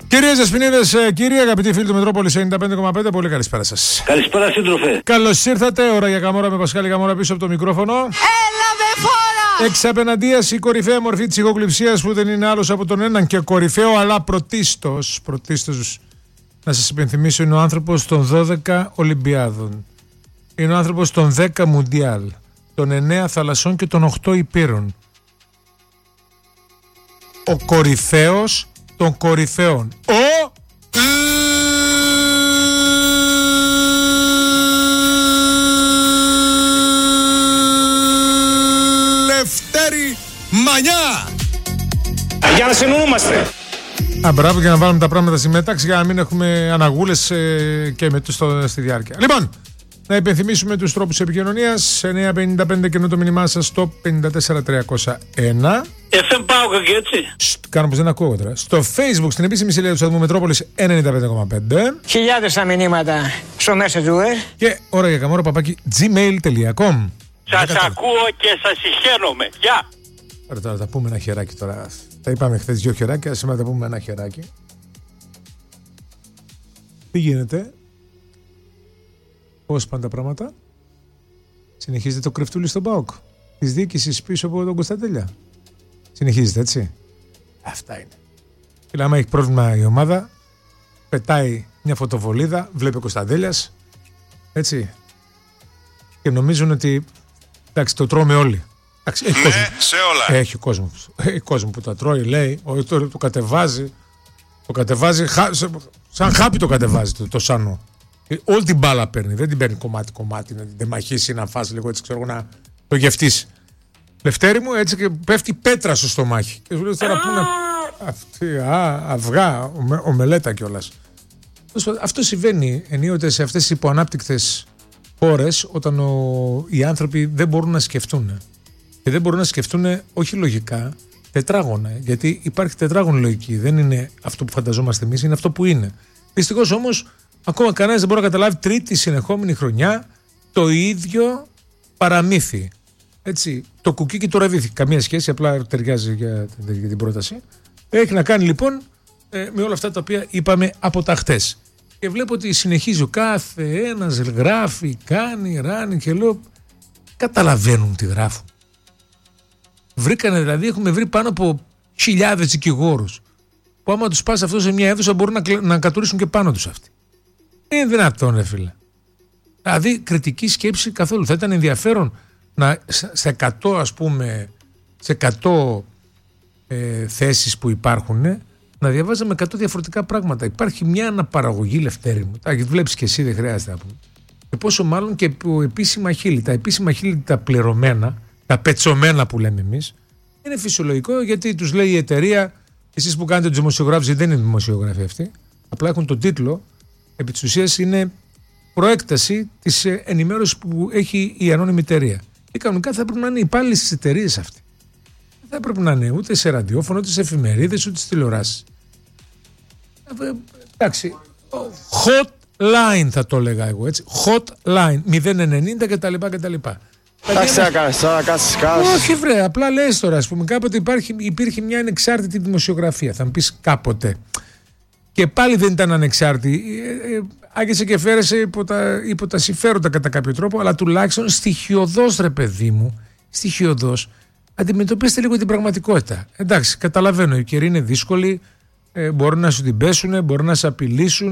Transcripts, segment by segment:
Κυρίες Δεσποινίδες, κύριοι, αγαπητοί φίλοι του Μετρόπολης 95,5, πολύ καλησπέρα σας. Καλησπέρα, σύντροφε. Καλώς ήρθατε. Ώρα για Καμόρα με Πασχάλη Καμόρα πίσω από το μικρόφωνο. Έλα με φόρα! Εξ απέναντίας η κορυφαία μορφή της ηχοκλειψίας που δεν είναι άλλος από τον έναν και κορυφαίο, αλλά πρωτίστως να σας υπενθυμίσω, είναι ο άνθρωπος των 12 Ολυμπιάδων. Είναι ο άνθρωπος των 10 Μουντιάλ, των 9 θαλασσών και των 8 υπήρων. Ο κορυφαίος των κορυφαίων. Ο Λευτέρη Μανιά. Για να συνεννοούμαστε. Μπράβο, για να βάλουμε τα πράγματα στη μέταξη, για να μην έχουμε αναγούλες και στη διάρκεια. Λοιπόν, να υπενθυμίσουμε τους τρόπους επικοινωνίας. 955 και το μήνυμά σας στο 54301. FM πάω και έτσι. Κάνω πως δεν ακούω τώρα. Στο Facebook, στην επίσημη σελίδα του σταθμού Μετρόπολης 95,5. Χιλιάδες τα μηνύματα στο Messenger. Και ώρα για Καμόρα @gmail.com. Σας ακούω και σας συγχαίρομαι. Γεια. Τώρα τα πούμε ένα χεράκι τώρα. Τα είπαμε χθες 2 χεράκια, σήμερα τα πούμε ένα χεράκι. Τι γίνεται? Πώς πάνε τα πράγματα? Συνεχίζεται το κρεφτούλι στον ΠΑΟΚ της διοίκησης πίσω από τον Κωνσταντέλια. Συνεχίζεται, έτσι. Αυτά είναι. Και άμα έχει πρόβλημα η ομάδα, πετάει μια φωτοβολίδα, βλέπει ο Κωνσταντέλιας, έτσι. Και νομίζουν ότι, εντάξει, το τρώμε όλοι. Εντάξει, έχει κόσμο. Σε όλα. Έχει κόσμο που τα τρώει, λέει, το κατεβάζει. Το κατεβάζει, σαν χάπι το κατεβάζει το σάνο. Όλη την μπάλα παίρνει, δεν την παίρνει κομμάτι-κομμάτι, να την τεμαχίσει, να φας λίγο, έτσι ξέρω, να το γευτείς. Λευτέρη μου, έτσι, και πέφτει πέτρα στο στομάχι. Και σου λέει τώρα πού να. Αυτή, αυγά, ομελέτα κιόλας. Αυτό συμβαίνει ενίοτε σε αυτές τις υποανάπτυκτες χώρες, όταν οι άνθρωποι δεν μπορούν να σκεφτούν. Και δεν μπορούν να σκεφτούν όχι λογικά, τετράγωνα. Γιατί υπάρχει τετράγωνη λογική. Δεν είναι αυτό που φανταζόμαστε εμείς, είναι αυτό που είναι. Δυστυχώς όμως, ακόμα κανένας δεν μπορεί να καταλάβει τρίτη συνεχόμενη χρονιά το ίδιο παραμύθι. Έτσι, το κουκί και το ραβίθι. Καμία σχέση, απλά ταιριάζει για την πρόταση. Έχει να κάνει λοιπόν με όλα αυτά τα οποία είπαμε από τα χτες. Και βλέπω ότι συνεχίζει ο κάθε ένας, γράφει, κάνει, ράνει και λέω, καταλαβαίνουν τι γράφουν. Βρήκανε δηλαδή, έχουμε βρει πάνω από χιλιάδες δικηγόρους που άμα τους πας αυτό σε μια αίθουσα μπορούν να κατουρίσουν και πάνω τους αυτοί. Είναι δυνατόν, ρε φίλε. Δηλαδή κριτική σκέψη καθόλου. Θα ήταν ενδιαφέρον να σε 100, ας πούμε, σε 100 θέσεις που υπάρχουν, να διαβάζαμε 100 διαφορετικά πράγματα. Υπάρχει μια αναπαραγωγή, Λευτέρη μου. Τα βλέπεις και εσύ, δεν χρειάζεται να πούμε. Και πόσο μάλλον και επίσημα χείλη. Τα επίσημα χείλη, τα πληρωμένα, τα πετσωμένα που λέμε εμείς, είναι φυσιολογικό, γιατί τους λέει η εταιρεία, εσείς που κάνετε τους δημοσιογράφους, δεν είναι δημοσιογράφοι αυτοί, απλά έχουν τον τίτλο, επί της ουσίας είναι προέκταση της ενημέρωσης που έχει η ανώνυμη εταιρεία. Και κανονικά θα πρέπει να είναι υπάλληλοι στις εταιρείες αυτοί. Δεν θα έπρεπε να είναι ούτε σε ραδιόφωνο, ούτε σε εφημερίδες, ούτε στις τηλεοράσεις. Εντάξει, hotline θα το έλεγα εγώ, έτσι. Hotline 090 κτλ. Εντάξει, τώρα κάτσε. Όχι, βρε, απλά λες τώρα, ας πούμε, κάποτε υπήρχε μια ανεξάρτητη δημοσιογραφία. Θα μου πεις κάποτε. Και πάλι δεν ήταν ανεξάρτητη. Άγγισε και φέρεσε υπό τα συμφέροντα κατά κάποιο τρόπο, αλλά τουλάχιστον στοιχειωδώς, ρε παιδί μου, στοιχειωδώς, αντιμετωπίστε λίγο την πραγματικότητα. Εντάξει, καταλαβαίνω, οι καιροί είναι δύσκολοι, μπορούν να σου την πέσουν, μπορούν να σε απειλήσουν.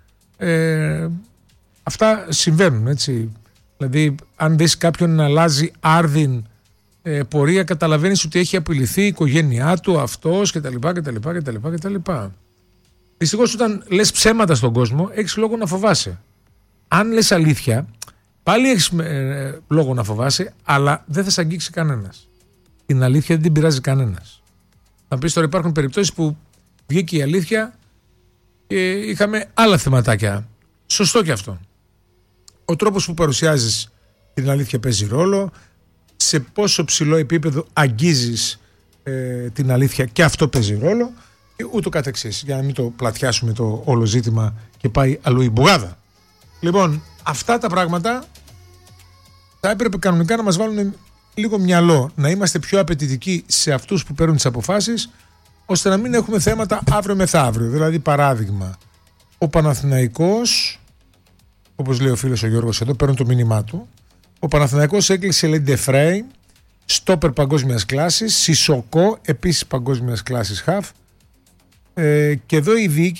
Αυτά συμβαίνουν, έτσι. Δηλαδή, αν δεις κάποιον να αλλάζει άρδιν πορεία, καταλαβαίνεις ότι έχει απειληθεί η οικογένειά του, αυτός κτλ. Δυστυχώς, όταν λες ψέματα στον κόσμο, έχεις λόγο να φοβάσαι. Αν λες αλήθεια, πάλι έχεις λόγο να φοβάσαι, αλλά δεν θα σε αγγίξει κανένας. Την αλήθεια δεν την πειράζει κανένας. Θα πεις τώρα, υπάρχουν περιπτώσεις που βγήκε η αλήθεια και είχαμε άλλα θεματάκια. Σωστό και αυτό. Ο τρόπος που παρουσιάζεις την αλήθεια παίζει ρόλο. Σε πόσο ψηλό επίπεδο αγγίζεις την αλήθεια, και αυτό παίζει ρόλο. Και ούτω καθεξής, για να μην το πλατιάσουμε το όλο ζήτημα και πάει αλλού η μπουγάδα. Λοιπόν, αυτά τα πράγματα θα έπρεπε κανονικά να μας βάλουν λίγο μυαλό, να είμαστε πιο απαιτητικοί σε αυτούς που παίρνουν τις αποφάσεις ώστε να μην έχουμε θέματα αύριο μεθαύριο. Δηλαδή, παράδειγμα, ο Παναθηναϊκός, όπως λέει ο φίλος ο Γιώργος εδώ, παίρνω το μήνυμά του. Ο Παναθηναϊκός έκλεισε Λέντε Φρέι, στόπερ παγκόσμιας κλάσης, Σισοκό, επίσης παγκόσμιας κλάσης χαφ. Και εδώ η διοίκηση